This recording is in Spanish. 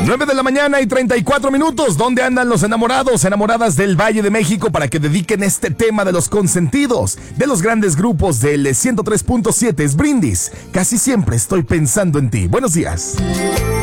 9 de la mañana y 34 minutos. ¿Dónde andan los enamorados, enamoradas del Valle de México para que dediquen este tema de los consentidos de los grandes grupos del 103.7 es Brindis? Casi siempre estoy pensando en ti. Buenos días.